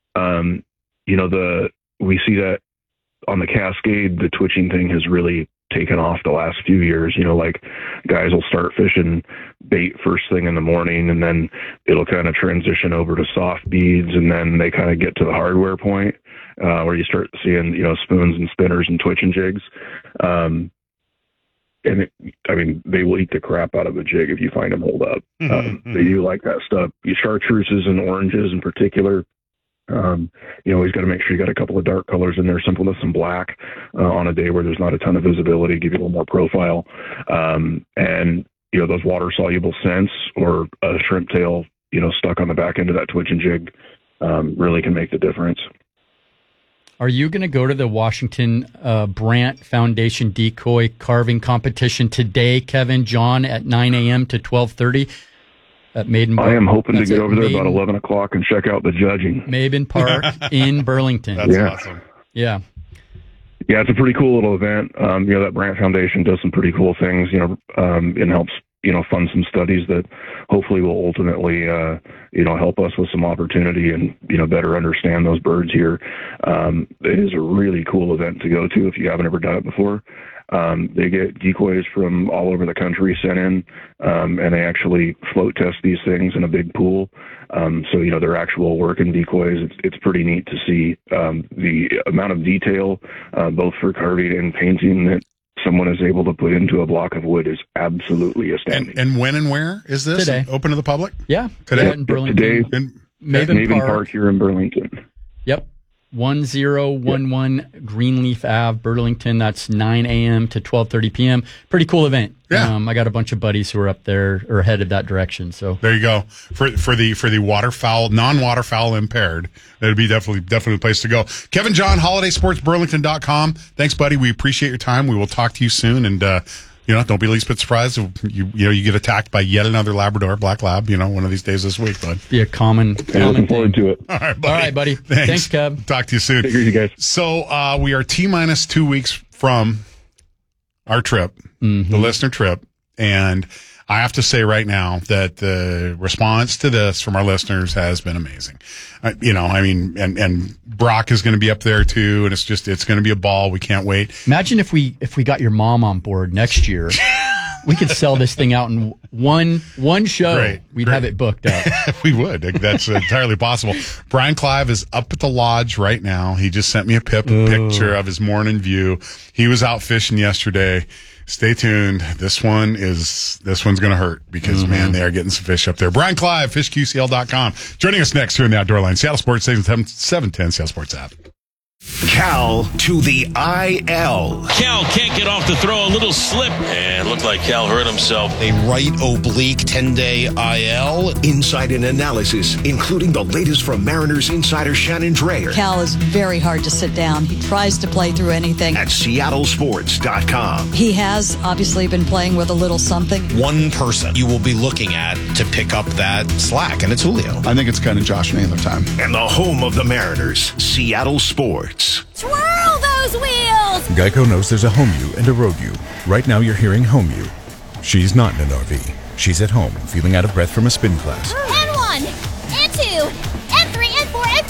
we see that on the Cascade, the twitching thing has really taken off the last few years. Like guys will start fishing bait first thing in the morning, and then it'll kind of transition over to soft beads, and then they kind of get to the hardware point where you start seeing spoons and spinners and twitching jigs. They will eat the crap out of a jig if you find them hold up. They do like that stuff. Chartreuses and oranges in particular. You always got to make sure you got a couple of dark colors in there, simple with some black on a day where there's not a ton of visibility, give you a little more profile. And those water soluble scents or a shrimp tail, stuck on the back end of that twitching jig really can make the difference. Are you going to go to the Washington Brandt Foundation decoy carving competition today, Kevin, John, at 9 a.m. to 12:30 at Maiden Park? I am hoping to get over there about 11 o'clock and check out the judging. Maiden Park in Burlington. That's awesome. Yeah. Yeah, it's a pretty cool little event. That Brandt Foundation does some pretty cool things, and helps, fund some studies that hopefully will ultimately, help us with some opportunity and, better understand those birds here. It is a really cool event to go to if you haven't ever done it before. They get decoys from all over the country sent in, and they actually float test these things in a big pool. So, they're actual working decoys. It's pretty neat to see the amount of detail, both for carving and painting, that someone is able to put into a block of wood is absolutely astounding. And when and where is this? Today. Open to the public? Yeah. Today? In Burlington. Today, Maven Park here in Burlington. Yep. 1011 Greenleaf Ave, Burlington. That's 9 a.m. to 12:30 p.m. Pretty cool event. Yeah. I got a bunch of buddies who are up there or headed that direction. So there you go. For the waterfowl, non-waterfowl impaired, that'd be definitely a place to go. Kevin John, holidaysportsburlington.com. Thanks, buddy. We appreciate your time. We will talk to you soon. And, don't be least bit surprised if you get attacked by yet another Labrador, black lab, one of these days this week, bud. Be a common looking forward to it. All right, buddy. Thanks, Kev. Talk to you soon. Take care, you guys. So we are T-minus 2 weeks from our trip, the listener trip, and I have to say right now that the response to this from our listeners has been amazing. And Brock is going to be up there too, and it's going to be a ball. We can't wait. Imagine if we got your mom on board next year. We could sell this thing out in one show. Great. We'd have it booked up. We would. That's entirely possible. Brian Clive is up at the lodge right now. He just sent me a picture of his morning view. He was out fishing yesterday. Stay tuned. This one's going to hurt because, man, they are getting some fish up there. Brian Clive, fishqcl.com. Joining us next here in the Outdoor Line, Seattle Sports, 710 Seattle Sports app. Cal to the IL. Cal can't get off the throw, a little slip. And looked like Cal hurt himself. A right oblique 10-day IL. Insight and analysis, including the latest from Mariners insider Shannon Dreyer. Cal is very hard to sit down. He tries to play through anything. At seattlesports.com. He has obviously been playing with a little something. One person you will be looking at to pick up that slack, and it's Julio. I think it's kind of Josh Naylor time. And the home of the Mariners, Seattle Sports. Twirl those wheels! Geico knows there's a home you and a road you. Right now you're hearing home you. She's not in an RV. She's at home, feeling out of breath from a spin class. And 1, and 2, and 3, and 4, and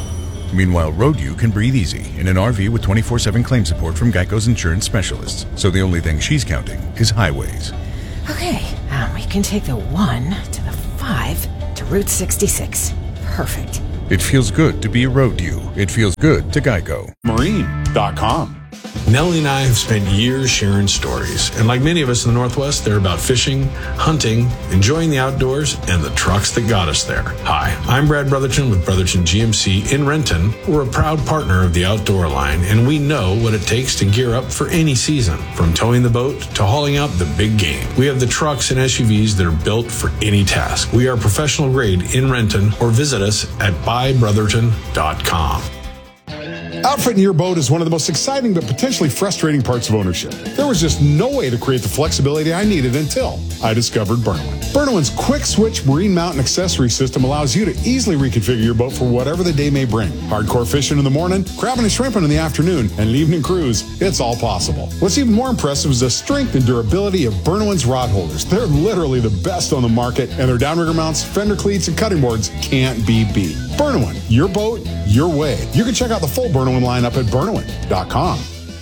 7. Meanwhile, road you can breathe easy in an RV with 24/7 claim support from Geico's insurance specialists. So the only thing she's counting is highways. Okay, we can take the 1 to the 5 to Route 66. Perfect. It feels good to be a road you. It feels good to Geico. Marine.com. Nellie and I have spent years sharing stories, and like many of us in the Northwest, they're about fishing, hunting, enjoying the outdoors, and the trucks that got us there. Hi, I'm Brad Brotherton with Brotherton GMC in Renton. We're a proud partner of the Outdoor Line, and we know what it takes to gear up for any season, from towing the boat to hauling out the big game. We have the trucks and SUVs that are built for any task. We are professional grade in Renton, or visit us at buybrotherton.com. Outfitting your boat is one of the most exciting but potentially frustrating parts of ownership. There was just no way to create the flexibility I needed until I discovered Burnowin. Burnowin's quick switch marine mount and accessory system allows you to easily reconfigure your boat for whatever the day may bring. Hardcore fishing in the morning, crabbing and shrimping in the afternoon, and an evening cruise, it's all possible. What's even more impressive is the strength and durability of Burnowin's rod holders. They're literally the best on the market, and their downrigger mounts, fender cleats, and cutting boards can't be beat. Burnowin, your boat, your way. You can check out the full Burnowin lineup at burnowin.com.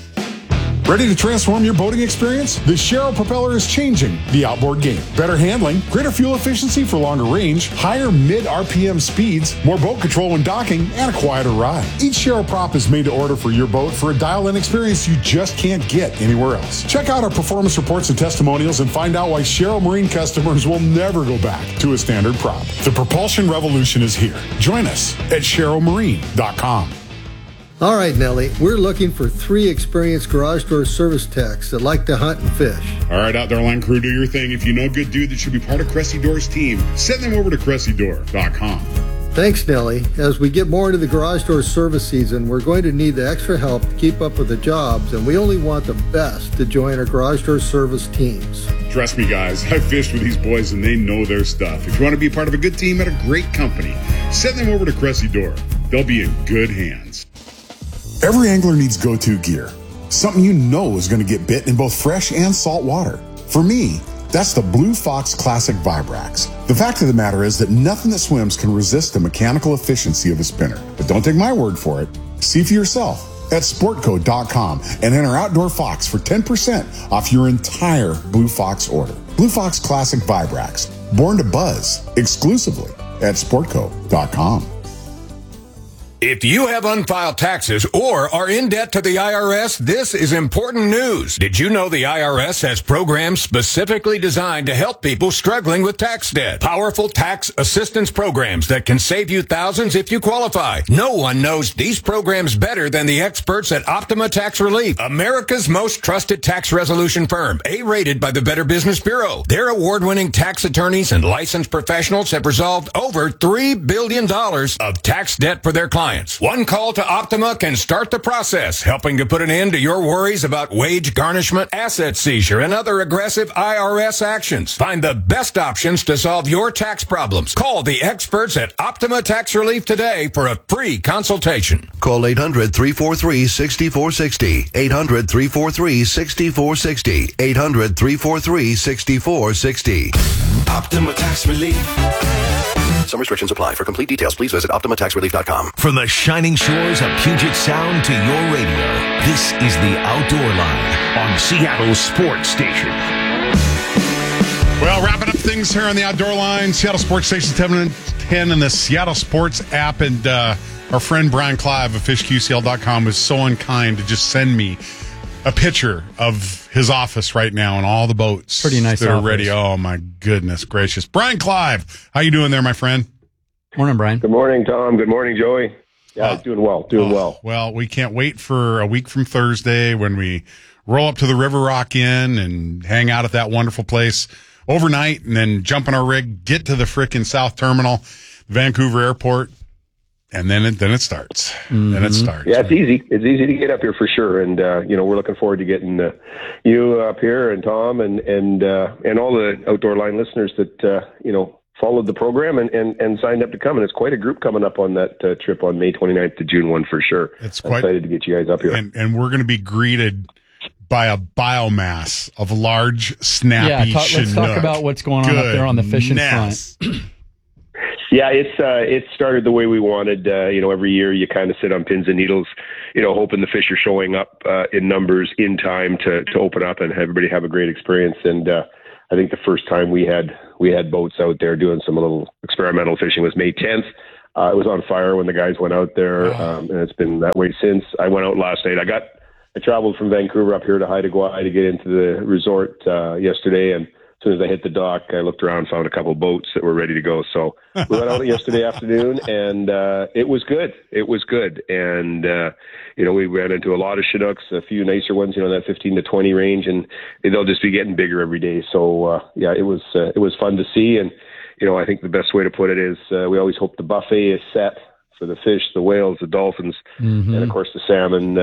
Ready to transform your boating experience? The Sharrow propeller is changing the outboard game. Better handling, greater fuel efficiency for longer range, higher mid-RPM speeds, more boat control when docking, and a quieter ride. Each Sharrow prop is made to order for your boat for a dial-in experience you just can't get anywhere else. Check out our performance reports and testimonials and find out why Sharrow Marine customers will never go back to a standard prop. The propulsion revolution is here. Join us at sharrowmarine.com. All right, Nellie, we're looking for 3 experienced garage door service techs that like to hunt and fish. All right, Outdoor Line crew, do your thing. If you know a good dude that should be part of Cressy Door's team, send them over to CressyDoor.com. Thanks, Nellie. As we get more into the garage door service season, we're going to need the extra help to keep up with the jobs, and we only want the best to join our garage door service teams. Trust me, guys, I've fished with these boys and they know their stuff. If you want to be part of a good team at a great company, send them over to Cressy Door. They'll be in good hands. Every angler needs go-to gear. Something you know is going to get bit in both fresh and salt water. For me, that's the Blue Fox Classic Vibrax. The fact of the matter is that nothing that swims can resist the mechanical efficiency of a spinner. But don't take my word for it. See for yourself at sportco.com and enter Outdoor Fox for 10% off your entire Blue Fox order. Blue Fox Classic Vibrax, born to buzz exclusively at sportco.com. If you have unfiled taxes or are in debt to the IRS, this is important news. Did you know the IRS has programs specifically designed to help people struggling with tax debt? Powerful tax assistance programs that can save you thousands if you qualify. No one knows these programs better than the experts at Optima Tax Relief, America's most trusted tax resolution firm, A-rated by the Better Business Bureau. Their award-winning tax attorneys and licensed professionals have resolved over $3 billion of tax debt for their clients. One call to Optima can start the process, helping to put an end to your worries about wage garnishment, asset seizure, and other aggressive IRS actions. Find the best options to solve your tax problems. Call the experts at Optima Tax Relief today for a free consultation. Call 800-343-6460. 800-343-6460. 800-343-6460. Optima Tax Relief. Some restrictions apply. For complete details, please visit OptimaTaxRelief.com. From the shining shores of Puget Sound to your radio, this is the Outdoor Line on Seattle Sports Station. Well, wrapping up things here on the Outdoor Line, Seattle Sports Station 710 and the Seattle Sports app. And our friend Brian Clive of FishQCL.com was so unkind to just send me a picture of his office right now and all the boats Pretty nice that are office. ready. Oh, my goodness gracious. Brian Clive, how you doing there, my friend? Morning, Brian. Good morning, Tom. Good morning, Joey. Yeah, doing well. Well, we can't wait for a week from Thursday when we roll up to the River Rock Inn and hang out at that wonderful place overnight, and then jump in our rig, get to the frickin' South Terminal, Vancouver Airport, and then it starts. Then it starts. Yeah, it's easy. It's easy to get up here for sure, and we're looking forward to getting you up here, and Tom, and all the Outdoor Line listeners that followed the program and signed up to come. And it's quite a group coming up on that trip on May 29th to June 1 for sure. It's I'm excited to get you guys up here. And we're going to be greeted by a biomass of large, snappy let's talk about what's going on up there on the fishing front. Yeah, it started the way we wanted. Every year you kind of sit on pins and needles, hoping the fish are showing up in numbers in time to open up and everybody have a great experience. And I think the first time we had boats out there doing some little experimental fishing was May 10th. It was on fire when the guys went out there, and it's been that way since. I went out last night. I traveled from Vancouver up here to Haida Gwaii to get into the resort yesterday, and as soon as I hit the dock, I looked around, found a couple boats that were ready to go. So we went out yesterday afternoon, and it was good. It was good. And, we ran into a lot of Chinooks, a few nicer ones, that 15 to 20 range, and they'll just be getting bigger every day. So, it was fun to see. And, I think the best way to put it is we always hope the buffet is set for the fish, the whales, the dolphins, and of course the salmon.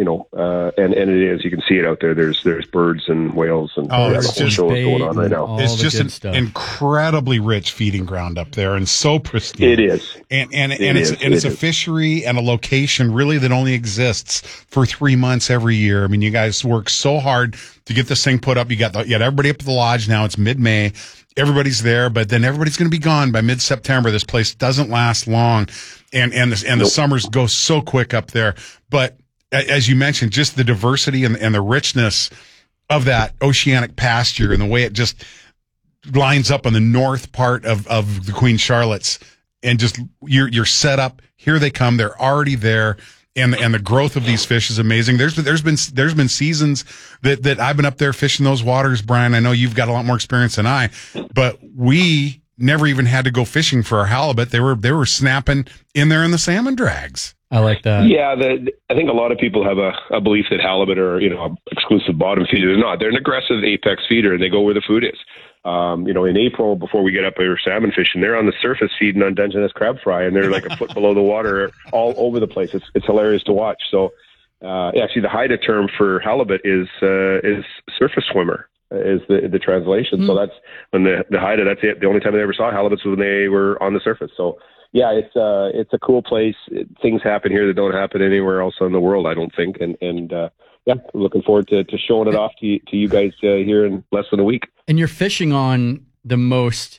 And it is. You can see it out there. There's birds and whales and the whole show is going on right now. It's just an incredibly rich feeding ground up there, and so pristine. It is, and it's a fishery and a location really that only exists for 3 months every year. I mean, you guys work so hard to get this thing put up. You got everybody up at the lodge now. It's mid-May. Everybody's there, but then everybody's going to be gone by mid-September. This place doesn't last long, and the summers go so quick up there. But as you mentioned, just the diversity and the richness of that oceanic pasture and the way it just lines up on the north part of the Queen Charlotte's, and just you're set up. Here they come. They're already there. And the growth of these fish is amazing. There's been seasons that I've been up there fishing those waters, Brian. I know you've got a lot more experience than I, but we never even had to go fishing for our halibut. They were snapping in there in the salmon drags. I like that. Yeah, I think a lot of people have a belief that halibut are exclusive bottom feeder. They're not. They're an aggressive apex feeder, and they go where the food is. In April, before we get up there salmon fishing, they're on the surface feeding on Dungeness crab fry, and they're like a foot below the water all over the place. It's hilarious to watch. So, actually, the Haida term for halibut is surface swimmer, is the translation. So that's when the Haida, that's it. The only time they ever saw halibuts was when they were on the surface. So, yeah, it's a cool place. Things happen here that don't happen anywhere else in the world, I don't think. And we're looking forward to showing it off to you guys here in less than a week. And you're fishing on the most,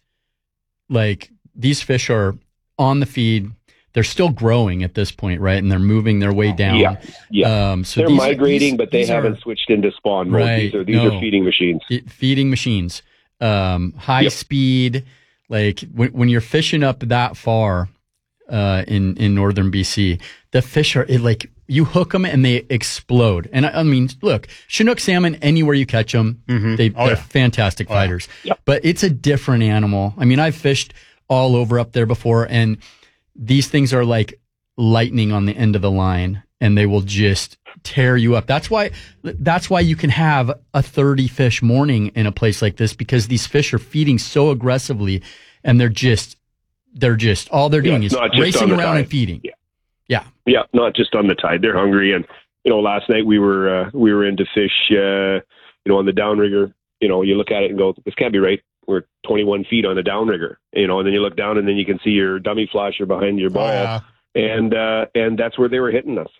these fish are on the feed. They're still growing at this point, right? And they're moving their way down. Yeah. So they're migrating, but they haven't switched into spawn mode. Right, these are feeding machines. Feeding machines. High speed. Like when you're fishing up that far in northern BC, the fish are you hook them and they explode. And I mean, look, Chinook salmon, anywhere you catch them, they're fantastic fighters. But it's a different animal. I mean, I've fished all over up there before, and these things are like lightning on the end of the line, and they will just tear you up. That's why you can have a 30 fish morning in a place like this, because these fish are feeding so aggressively, and they're just all they're doing is racing around and feeding. Yeah, not just on the tide. They're hungry, and last night we were into fish, on the downrigger. You look at it and go, this can't be right. We're 21 feet on the downrigger, and then you look down and then you can see your dummy flasher behind your ball. And that's where they were hitting us.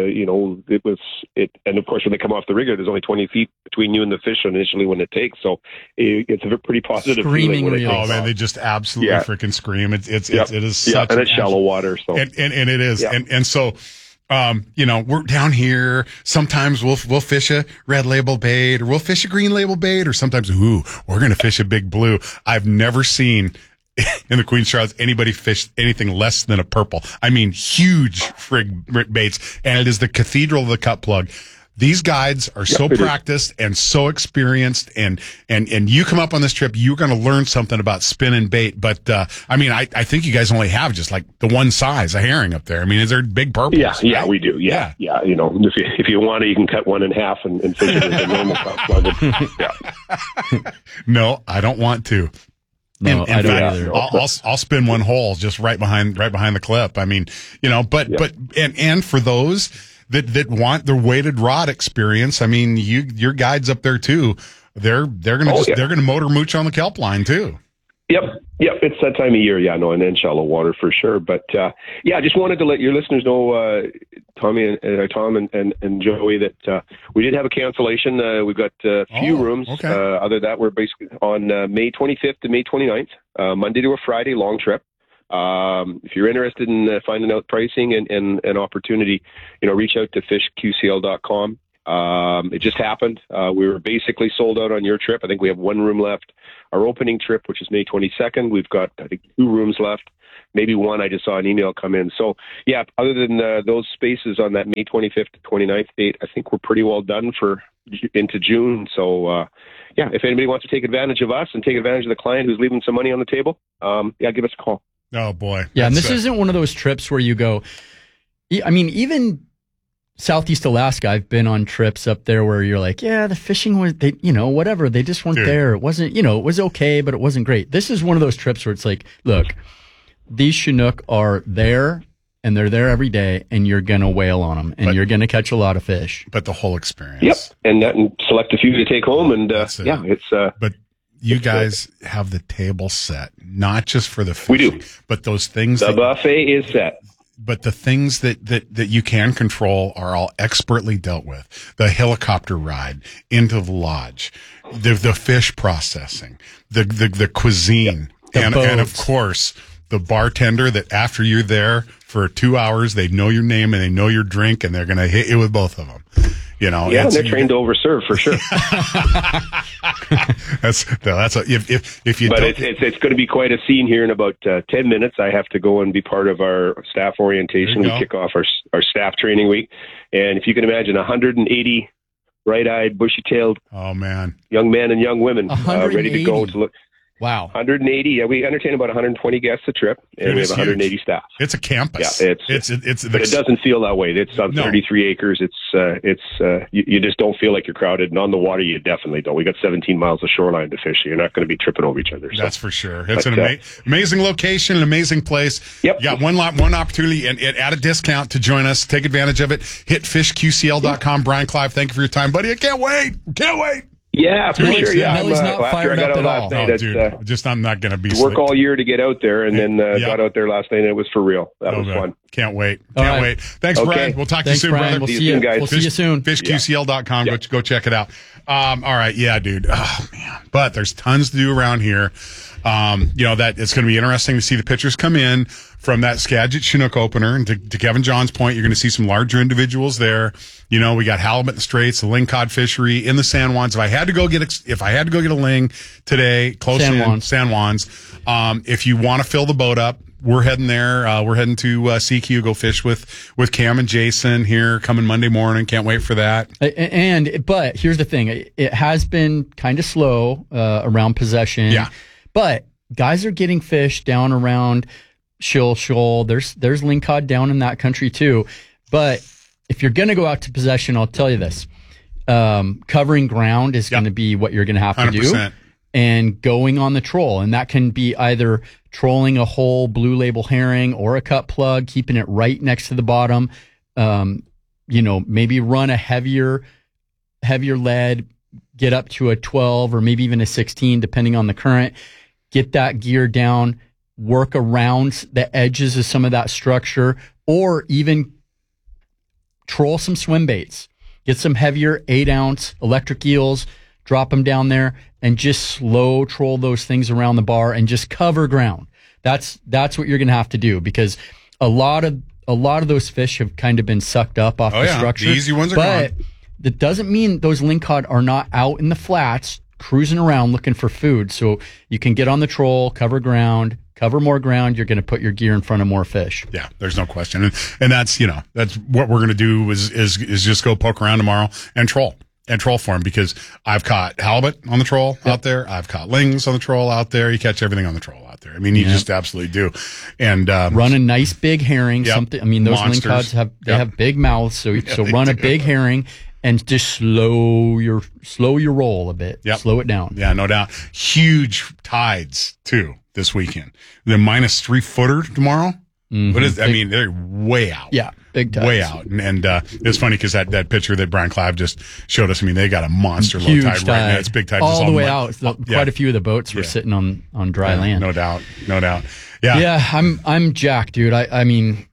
And of course, when they come off the rigger, there's only 20 feet between you and the fish initially when it takes. So it's a pretty positive feeling when it takes. Oh man, they just absolutely freaking scream. It is such, and it's shallow water. So and it is, and so. We're down here. Sometimes we'll fish a red label bait, or we'll fish a green label bait, or sometimes we're going to fish a big blue. I've never seen in the Queen Charlotte's anybody fish anything less than a purple. I mean, huge frig baits, and it is the cathedral of the cut plug. These guides are so practiced and so experienced, and you come up on this trip, you're going to learn something about spin and bait. But I think you guys only have just like the one size, a herring up there. I mean, is there big purples? Yeah, right? we do. Yeah. You know, if you want it, you can cut one in half and fish it as a normal plug. No, I don't want to. No, I don't either. I'll spin one hole just right behind the clip. I mean, you know, but for those that want the weighted rod experience, I mean, your guides up there too. They're gonna motor mooch on the kelp line too. Yep. It's that time of year. Yeah, no, and then shallow water for sure. But I just wanted to let your listeners know, Tom and Joey, that we did have a cancellation. We've got a few rooms. Okay. Other than that, we're basically on May 25th to May 29th, Monday to a Friday, long trip. If you're interested in finding out pricing and opportunity, reach out to fishqcl.com. It just happened. We were basically sold out on your trip. I think we have one room left. Our opening trip, which is May 22nd, we've got, I think, 2 rooms left. Maybe one. I just saw an email come in. So, yeah, other than those spaces on that May 25th to 29th date, I think we're pretty well done into June. So, if anybody wants to take advantage of us and take advantage of the client who's leaving some money on the table, give us a call. Oh, boy. Yeah, and this isn't one of those trips where you go, I mean, even Southeast Alaska, I've been on trips up there where you're like, yeah, the fishing was, whatever. They just weren't there. It wasn't, it was okay, but it wasn't great. This is one of those trips where it's like, look, these Chinook are there and they're there every day and you're going to whale on them and you're going to catch a lot of fish. But the whole experience. Yep. And select a few to take home. And it's, but you guys have the table set, not just for the fishing, we do. But those things. The buffet is set. But the things that you can control are all expertly dealt with. The helicopter ride into the lodge, the fish processing, the cuisine, and of course the bartender that after you're there for 2 hours, they know your name and they know your drink and they're going to hit you with both of them. Yeah, they're trained to overserve for sure. If you. But don't, it's going to be quite a scene here in about 10 minutes. I have to go and be part of our staff orientation. We kick off our staff training week, and if you can imagine, 180 bright-eyed, bushy-tailed, young men and young women ready to go to look. Wow. 180. Yeah, we entertain about 120 guests a trip, and we have 180 staff. It's a campus. Yeah, but it doesn't feel that way. It's on 33 acres. You just don't feel like you're crowded, and on the water you definitely don't. We got 17 miles of shoreline to fish. So you're not going to be tripping over each other. So. That's for sure. It's an amazing location, an amazing place. Yep. You got one opportunity, and at a discount to join us. Take advantage of it. Hit fishqcl.com. Yep. Brian Clive, thank you for your time, buddy. I can't wait. Yeah, for sure. Yeah, Millie's not fired up at all. Oh, dude, I'm not going to be work all year to get out there, and then got out there last night, and it was for real. That was fun. Can't wait. Thanks, Brian. We'll talk to you soon, Brian. brother. We'll see you, guys. We'll see you soon. Fishqcl.com. Go check it out. All right. Yeah, dude. Oh, man. But there's tons to do around here. That it's going to be interesting to see the pictures come in from that Skagit Chinook opener. And to Kevin John's point, you're going to see some larger individuals there. We got halibut in the straits, the lingcod fishery in the San Juans. If I had to go get a ling today, San Juans. If you want to fill the boat up, we're heading there. We're heading to CQ, go fish with Cam and Jason here coming Monday morning. Can't wait for that. But here's the thing. It has been kind of slow around possession. Yeah. But guys are getting fish down around Shill Shoal. There's lingcod down in that country too. But if you're going to go out to possession, I'll tell you this. Covering ground is going to be what you're going to have to 100%. do. And going on the troll. And that can be either trolling a whole blue label herring or a cut plug, keeping it right next to the bottom. Maybe run a heavier lead, get up to a 12 or maybe even a 16, depending on the current. Get that gear down, work around the edges of some of that structure, or even troll some swim baits. Get some heavier 8-ounce electric eels, drop them down there, and just slow troll those things around the bar and just cover ground. That's what you're going to have to do, because a lot of those fish have kind of been sucked up off the structure. The easy ones are gone. But that doesn't mean those lingcod are not out in the flats cruising around looking for food. So you can get on the troll, cover ground, cover more ground. You're going to put your gear in front of more fish. Yeah, there's no question. And that's, that's what we're going to do is just go poke around tomorrow and troll for them, because I've caught halibut on the troll out there. I've caught lings on the troll out there. You catch everything on the troll out there. I mean, you just absolutely do. And run a nice big herring. Something. I mean, those lingcods have big mouths, so run a big herring. And just slow your roll a bit. Yep. Slow it down. Yeah, no doubt. Huge tides too this weekend. The -3 footer tomorrow. Mm-hmm. What is? I mean, they're way out. Yeah, big tides. Way out. And it's funny because that picture that Brian Clabb just showed us. I mean, they got a monster low tide right now. It's big tide all the way out. Quite a few of the boats were sitting on dry land. No doubt. Yeah. Yeah, I'm jacked, dude. I mean.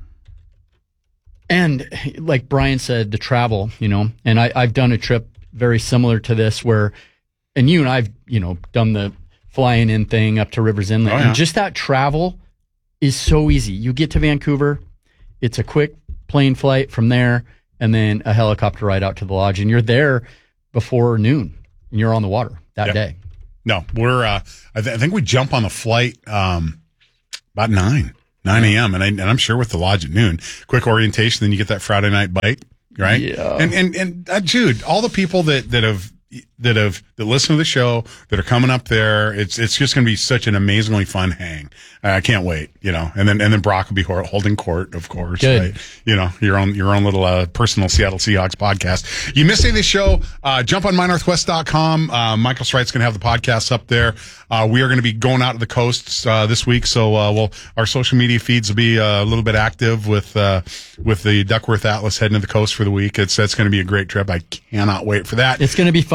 And like Brian said, the travel, and I've done a trip very similar to this and you and I've, done the flying in thing up to Rivers Inlet. And just that travel is so easy. You get to Vancouver, it's a quick plane flight from there, and then a helicopter ride out to the lodge, and you're there before noon, and you're on the water that day. No, we're, I think we jump on the flight about 9 a.m. And I'm sure with the lodge at noon, quick orientation, then you get that Friday night bite, right? Yeah. And Jude, all the people that listen to the show, that are coming up there, it's just going to be such an amazingly fun hang. I can't wait, and then Brock will be holding court, of course. Good. Right? Your own little personal Seattle Seahawks podcast. You missed any of the show? Jump on mynorthwest.com. Michael Streit's going to have the podcast up there. We are going to be going out to the coasts this week, so our social media feeds will be a little bit active with the Duckworth Atlas heading to the coast for the week. That's going to be a great trip. I cannot wait for that. It's going to be fun.